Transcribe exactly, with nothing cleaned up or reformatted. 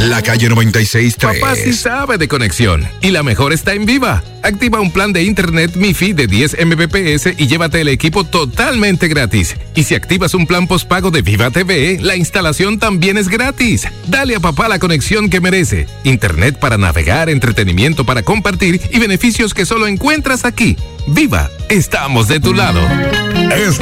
La calle noventa y seis tres. Papá sí sabe de conexión y la mejor está en Viva. Activa un plan de internet MiFi de diez megabits y llévate el equipo totalmente gratis. Y si activas un plan postpago de Viva T V, la instalación también es gratis. Dale a papá la conexión que merece. Internet para navegar, entretenimiento para compartir y beneficios que solo encuentras aquí. Viva, estamos de tu lado. Este